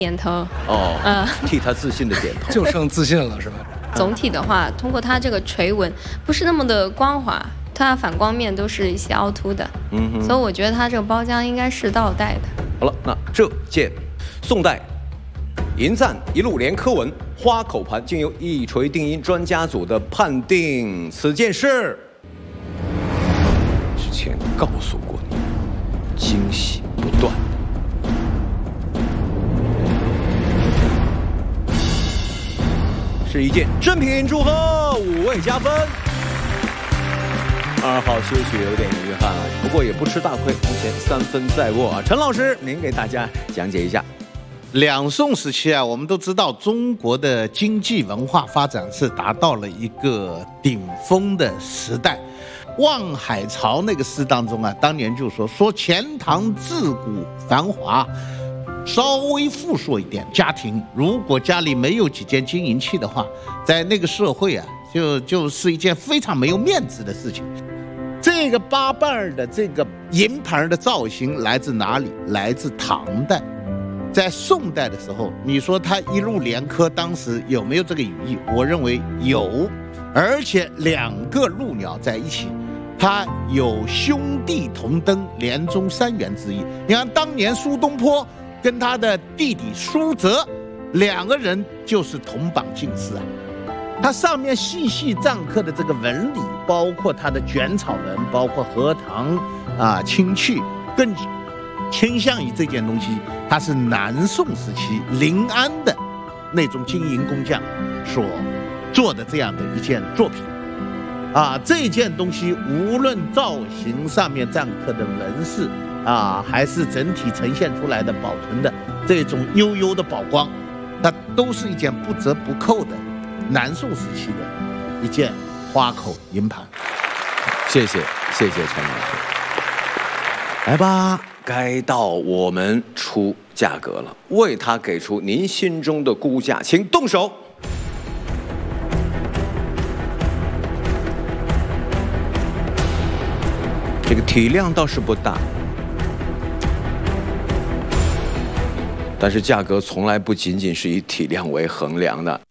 点头。 替他自信的点头， 就剩自信了是吧？ 总体的话，通过它这个垂纹不是那么的光滑，它反光面都是一些凹凸的，所以我觉得它这个包浆应该是倒带的。 好了，那这件宋代银赞一路连科纹花口盘，经由一锤定音专家组的判定，此件事之前告诉过你，惊喜不断。是一件真品，祝贺5位加分。2号休息有点遗憾啊，不过也不吃大亏，目前3分在握啊。陈老师，您给大家讲解一下。 两宋时期啊，我们都知道中国的经济文化发展是达到了一个顶峰的时代。望海潮那个诗当中啊，当年就说钱塘自古繁华，稍微富庶一点家庭，如果家里没有几件金银器的话，在那个社会啊，就是一件非常没有面子的事情。这个八瓣的这个银盘的造型来自哪里？来自唐代。在宋代的时候，你说它一路连科，当时有没有这个语义？我认为有，而且2个鹿鸟在一起，它有兄弟同登，连中3元之意。你看当年苏东坡跟他的弟弟苏辙2个人就是同榜进士啊。它上面细细篆刻的这个纹理，包括它的卷草纹，包括荷塘啊、青趣，更倾向于这件东西，它是南宋时期临安的那种金银工匠所做的这样的一件作品啊。这件东西无论造型上面篆刻的纹饰啊，还是整体呈现出来的保存的这种悠悠的宝光，那都是一件不折不扣的南宋时期的一件花口银盘。 谢谢陈老师。来吧，该到我们出价格了，为它给出您心中的估价，请动手。这个体量倒是不大，但是价格从来不仅仅是以体量为衡量的。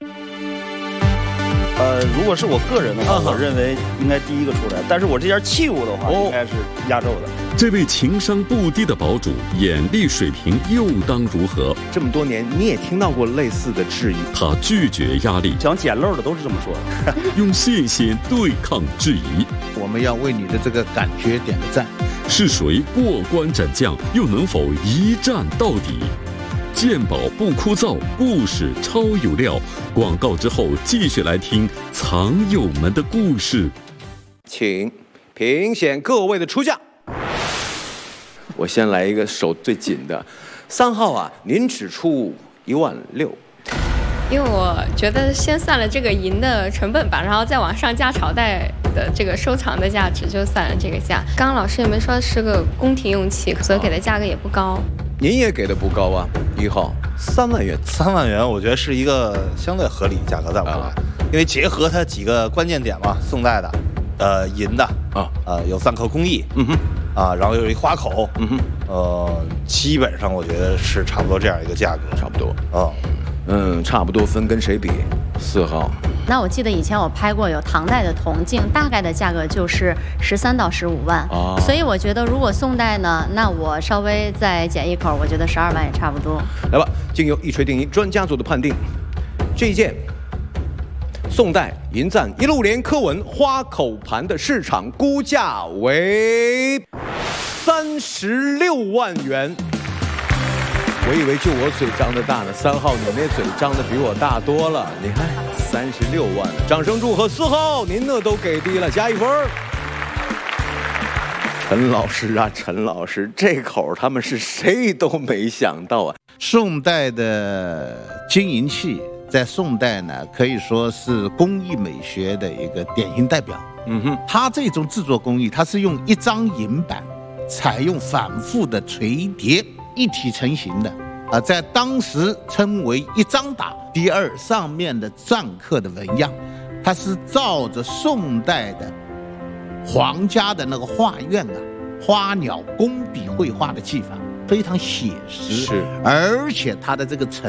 如果是我个人的话，我认为应该第一个出来。但是我这件器物的话，应该是压轴的。 这位情商不低的堡主，眼力水平又当如何？ 这么多年，你也听到过类似的质疑。 他拒绝压力， 想捡漏的都是这么说的。 用信心对抗质疑。 我们要为你的这个感觉点个赞。 是谁过关斩将，又能否一战到底？鉴宝不枯燥，故事超有料。广告之后继续来听藏友们的故事。 请评选各位的出价。我先来一个手最紧的，3号啊，您只出16000。 因为我觉得先算了这个银的成本吧，然后再往上加朝代的这个收藏的价值，就算了这个价。刚刚老师也没说是个宫廷用器，所以给的价格也不高。 您也给的不高啊，1号3万元。 3万元，我觉得是一个相对合理价格，在我看来，因为结合它几个关键点嘛，宋代的，银的有篆刻工艺，然后有一花口，基本上我觉得是差不多这样一个价格， 差不多，差不多分跟谁比？4号。 那我记得以前我拍过有唐代的铜镜，大概的价格就是13到15万，所以我觉得如果宋代呢，那我稍微再减一口，我觉得12万也差不多。 来吧，经由一锤定音专家组的判定，这一件宋代银赞一路连科纹花口盘的市场估价为36万元。我以为就我嘴张得大呢，3号你那嘴张得比我大多了。你看36万了，掌声祝贺4号，您那都给低了，加1分。陈老师啊，陈老师，这口他们是谁都没想到啊！ 宋代的金银器在宋代呢，可以说是工艺美学的一个典型代表。它这种制作工艺，它是用一张银板，采用反复的锤叠，一体成型的在当时称为一张打。第二，上面的篆刻的纹样，它是照着宋代的皇家的那个画院花鸟工笔绘画的技法， 非常写实， 是， 而且它的这个